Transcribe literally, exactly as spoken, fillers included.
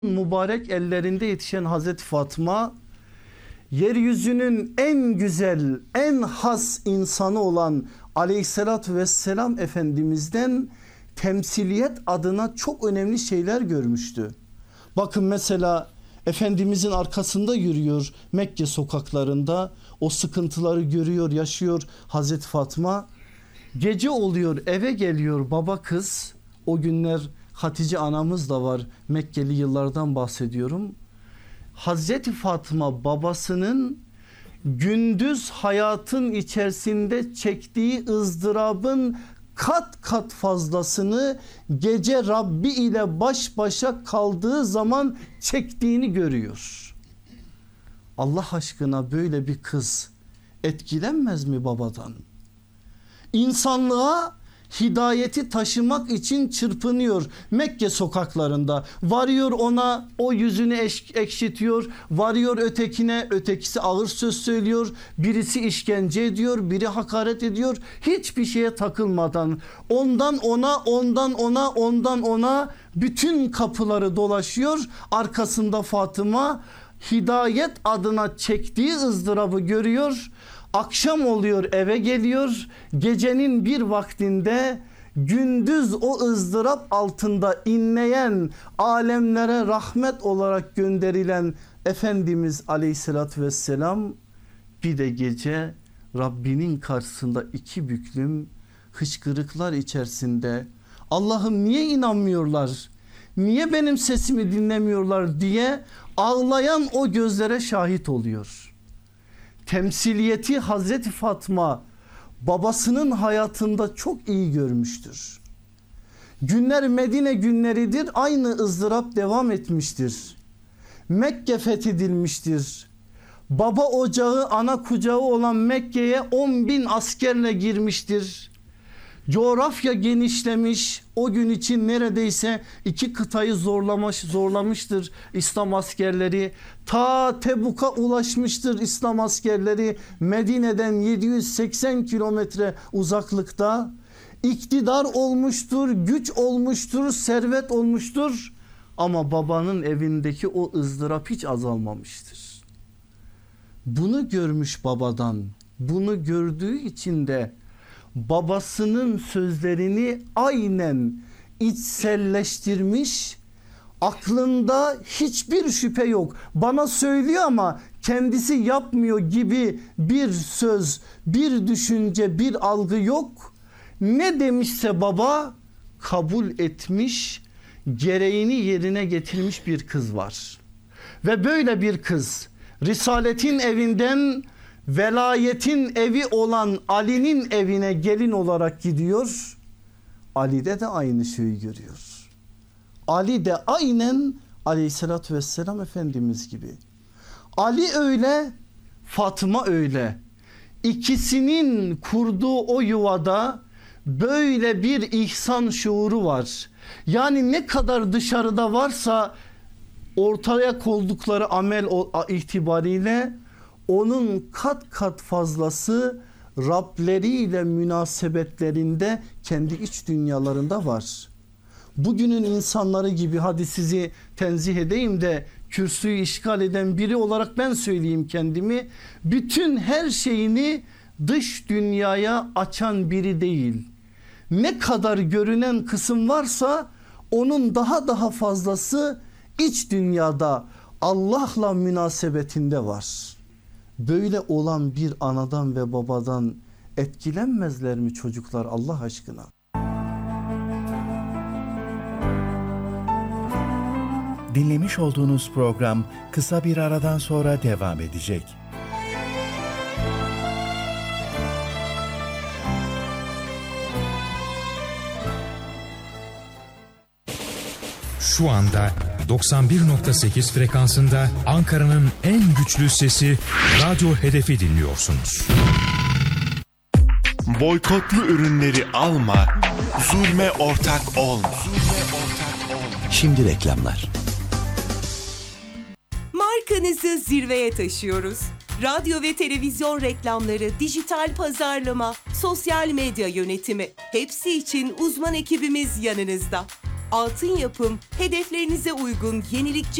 mübarek ellerinde yetişen Hazreti Fatma, yeryüzünün en güzel, en has insanı olan Aleyhisselatü Vesselam Efendimiz'den temsiliyet adına çok önemli şeyler görmüştü. Bakın mesela Efendimizin arkasında yürüyor Mekke sokaklarında, o sıkıntıları görüyor, yaşıyor Hazreti Fatma. Gece oluyor, eve geliyor baba kız. O günler Hatice anamız da var, Mekkeli yıllardan bahsediyorum. Hazreti Fatma babasının gündüz hayatın içerisinde çektiği ızdırabın kat kat fazlasını gece Rabbi ile baş başa kaldığı zaman çektiğini görüyor. Allah aşkına böyle bir kız etkilenmez mi babadan? İnsanlığa hidayeti taşımak için çırpınıyor Mekke sokaklarında. Varıyor ona, o yüzünü ekşitiyor. Varıyor ötekine, ötekisi ağır söz söylüyor. Birisi işkence ediyor, biri hakaret ediyor. Hiçbir şeye takılmadan ondan ona, ondan ona, ondan ona bütün kapıları dolaşıyor. Arkasında Fatıma hidayet adına çektiği ızdırabı görüyor. Akşam oluyor, eve geliyor. Gecenin bir vaktinde gündüz o ızdırap altında inleyen, alemlere rahmet olarak gönderilen Efendimiz Aleyhisselatü Vesselam bir de gece Rabbinin karşısında iki büklüm hıçkırıklar içerisinde Allah'ım niye inanmıyorlar, niye benim sesimi dinlemiyorlar diye ağlayan o gözlere şahit oluyor. Temsiliyeti Hazreti Fatma babasının hayatında çok iyi görmüştür. Günler Medine günleridir, aynı ızdırap devam etmiştir. Mekke fethedilmiştir. Baba ocağı, ana kucağı olan Mekke'ye on bin askerle girmiştir. Coğrafya genişlemiş, o gün için neredeyse iki kıtayı zorlamış, zorlamıştır İslam askerleri. Ta Tebuk'a ulaşmıştır İslam askerleri, Medine'den yedi yüz seksen kilometre uzaklıkta. İktidar olmuştur, güç olmuştur, servet olmuştur. Ama babanın evindeki o ızdırap hiç azalmamıştır. Bunu görmüş babadan, bunu gördüğü için de babasının sözlerini aynen içselleştirmiş, aklında hiçbir şüphe yok. Bana söylüyor ama kendisi yapmıyor gibi bir söz, bir düşünce, bir algı yok. Ne demişse baba kabul etmiş, gereğini yerine getirmiş bir kız var. Ve böyle bir kız Risaletin evinden velayetin evi olan Ali'nin evine gelin olarak gidiyor. Ali'de de aynı şeyi görüyor. Ali de aynen Aleyhisselatü Vesselam Efendimiz gibi. Ali öyle, Fatıma öyle. İkisinin kurduğu o yuvada böyle bir ihsan şuuru var. Yani ne kadar dışarıda varsa ortaya koydukları amel itibariyle onun kat kat fazlası Rableriyle münasebetlerinde, kendi iç dünyalarında var. Bugünün insanları gibi, hadi sizi tenzih edeyim de kürsüyü işgal eden biri olarak ben söyleyeyim kendimi. Bütün her şeyini dış dünyaya açan biri değil. Ne kadar görünen kısım varsa onun daha daha fazlası iç dünyada Allah'la münasebetinde var. Böyle olan bir anadan ve babadan etkilenmezler mi çocuklar Allah aşkına? Dinlemiş olduğunuz program kısa bir aradan sonra devam edecek. Şu anda doksan bir nokta sekiz frekansında Ankara'nın en güçlü sesi Radyo Hedef'i dinliyorsunuz. Boykotlu ürünleri alma, zulme ortak olma. Şimdi reklamlar. Markanızı zirveye taşıyoruz. Radyo ve televizyon reklamları, dijital pazarlama, sosyal medya yönetimi, hepsi için uzman ekibimiz yanınızda. altın yapım, hedeflerinize uygun yenilikçi